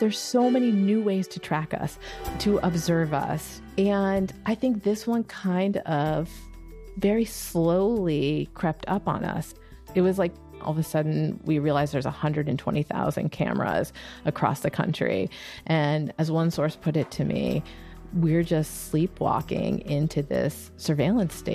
there's so many new ways to track us, to observe us. And I think this one kind of very slowly crept up on us. It was like all of a sudden we realized there's 120,000 cameras across the country. And as one source put it to me, we're just sleepwalking into this surveillance state.